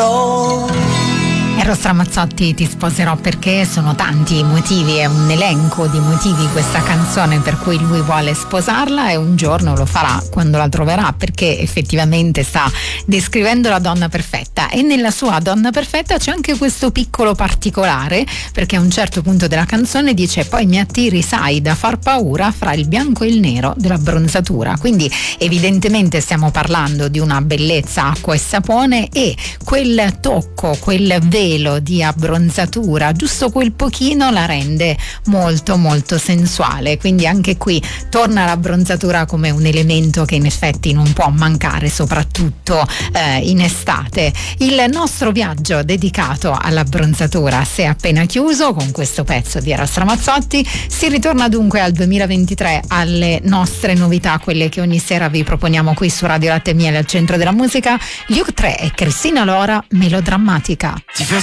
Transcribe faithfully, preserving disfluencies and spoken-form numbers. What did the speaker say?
Eros Ramazzotti, Ti sposerò perché. Sono tanti i motivi, è un elenco di motivi questa canzone per cui lui vuole sposarla, e un giorno lo farà quando la troverà, perché effettivamente sta descrivendo la donna perfetta, e nella sua donna perfetta c'è anche questo piccolo particolare, perché a un certo punto della canzone dice: poi mi attiri, sai, da far paura fra il bianco e il nero della bronzatura. Quindi evidentemente stiamo parlando di una bellezza acqua e sapone, e quel tocco, quel velo di abbronzatura, giusto quel pochino, la rende molto molto sensuale. Quindi anche qui torna l'abbronzatura come un elemento che in effetti non può mancare, soprattutto eh, in estate. Il nostro viaggio dedicato all'abbronzatura si è appena chiuso con questo pezzo di Eros Ramazzotti. Si ritorna dunque al duemilaventitré, alle nostre novità, quelle che ogni sera vi proponiamo qui su Radio Latte e Miele al centro della musica. Gli U tre e Cristina Lora, Melodrammatica. Ti